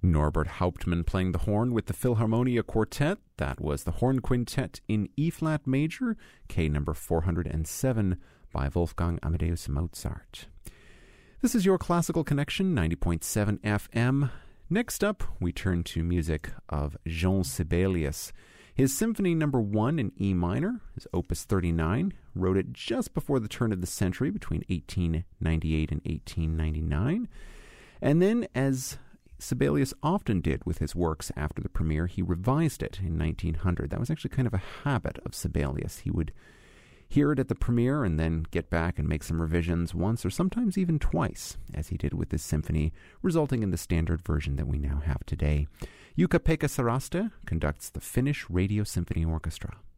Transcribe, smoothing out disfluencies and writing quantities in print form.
Norbert Hauptmann playing the horn with the Philharmonia Quartet. That was the Horn Quintet in E-flat major, K number 407 by Wolfgang Amadeus Mozart. This is your Classical Connection, 90.7 FM. Next up, we turn to music of Jean Sibelius. His Symphony No. 1 in E minor, his Opus 39, wrote it just before the turn of the century, between 1898 and 1899. And then, as Sibelius often did with his works after the premiere, he revised it in 1900. That was actually kind of a habit of Sibelius. He would hear it at the premiere and then get back and make some revisions once or sometimes even twice, as he did with this symphony, resulting in the standard version that we now have today. Jukka-Pekka Saraste conducts the Finnish Radio Symphony Orchestra.